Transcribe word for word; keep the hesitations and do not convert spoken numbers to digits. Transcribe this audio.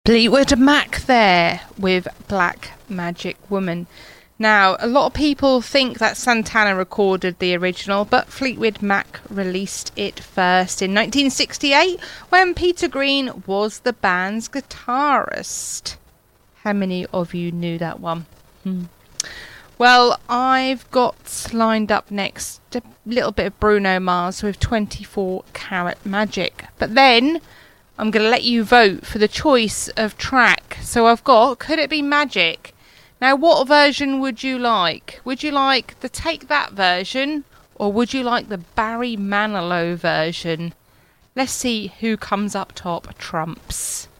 Fleetwood Mac there with Black Magic Woman. Now, a lot of people think that Santana recorded the original, but Fleetwood Mac released it first in nineteen sixty-eight when Peter Green was the band's guitarist. How many of you knew that one? Hmm. Well, I've got lined up next a little bit of Bruno Mars with twenty-four Karat Magic. But then I'm going to let you vote for the choice of track. So I've got Could It Be Magic? Now, what version would you like? Would you like the Take That version, or would you like the Barry Manilow version? Let's see who comes up top trumps.